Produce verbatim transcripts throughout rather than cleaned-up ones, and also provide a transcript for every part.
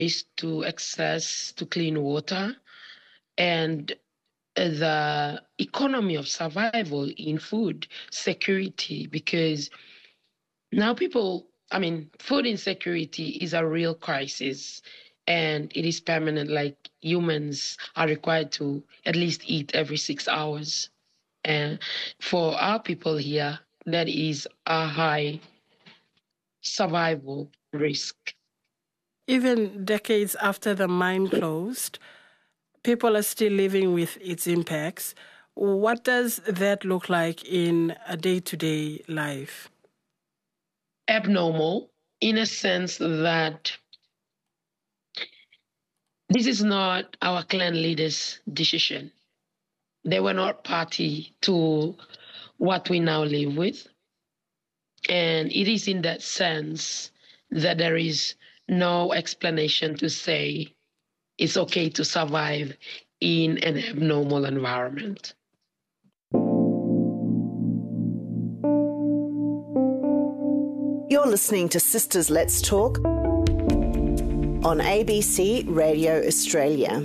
to access to clean water and the economy of survival in food security, because now people, I mean, food insecurity is a real crisis and it is permanent. Like humans are required to at least eat every six hours. And for our people here, that is a high survival risk. Even decades after the mine closed, people are still living with its impacts. What does that look like in a day-to-day life? Abnormal in a sense that this is not our clan leaders' decision. They were not party to what we now live with. And it is in that sense that there is no explanation to say it's okay to survive in an abnormal environment. You're listening to Sisters Let's Talk on A B C Radio Australia.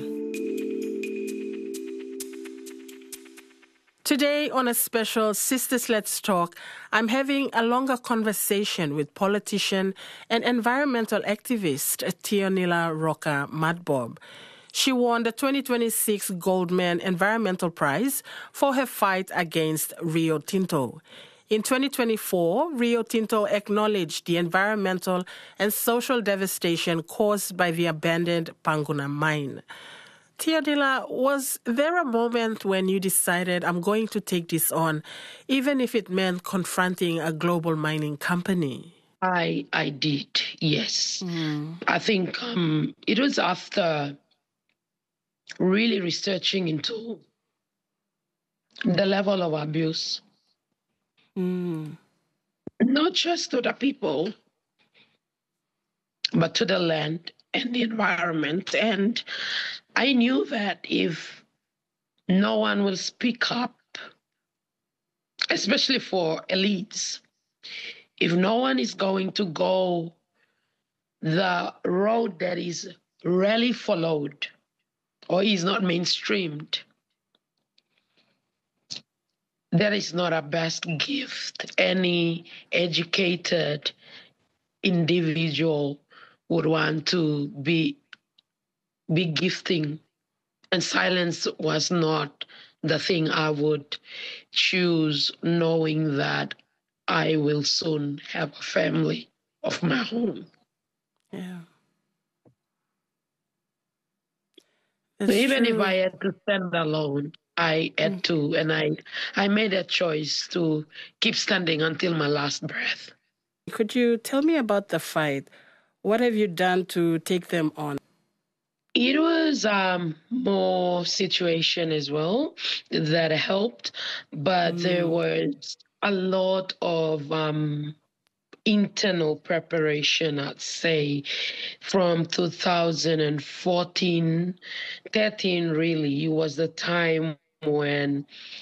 Today on a special Sisters Let's Talk, I'm having a longer conversation with politician and environmental activist Teonila Roka Madbob. She won the twenty twenty-six Goldman Environmental Prize for her fight against Rio Tinto. In twenty twenty-four, Rio Tinto acknowledged the environmental and social devastation caused by the abandoned Panguna mine. Teonila, was there a moment when you decided, I'm going to take this on, even if it meant confronting a global mining company? I I did, yes. Mm. I think um, it was after really researching into the level of abuse. Mm. Not just to the people, but to the land and the environment. And I knew that if no one will speak up, especially for elites, if no one is going to go the road that is rarely followed or is not mainstreamed, that is not a best gift any educated individual would want to be be gifting. And silence was not the thing I would choose, knowing that I will soon have a family of my own. Yeah. So even true. If I had to stand alone, I had mm. to, and I, I made a choice to keep standing until my last breath. Could you tell me about the fight? What have you done to take them on? It was um, more situation as well that helped, but mm. there was a lot of um, internal preparation, I'd say, from two thousand fourteen, thirteen really. It was the time when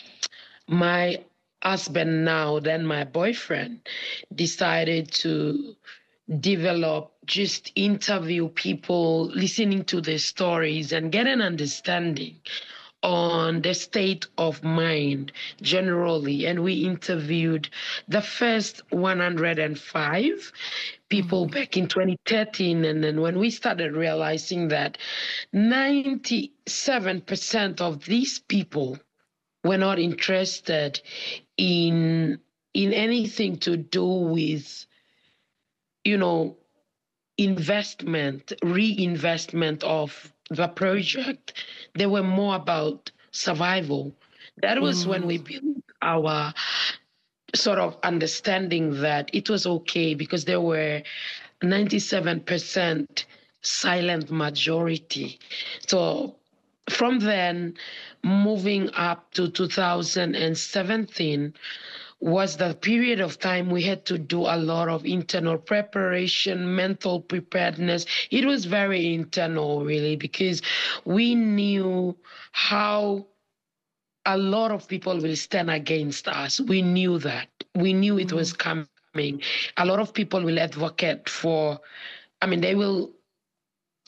my husband now, then my boyfriend, decided to develop, just interview people, listening to their stories and get an understanding on the state of mind generally. And we interviewed the first one hundred five people mm-hmm. back in twenty thirteen. And then when we started realizing that ninety-seven percent of these people were not interested in, in anything to do with, you know, investment, reinvestment of the project. They were more about survival. That was mm. when we built our sort of understanding that it was okay, because there were ninety-seven percent silent majority. So from then, moving up to two thousand seventeen, was the period of time we had to do a lot of internal preparation, mental preparedness. It was very internal, really, because we knew how a lot of people will stand against us. We knew that. We knew it was coming. A lot of people will advocate for, I mean, they will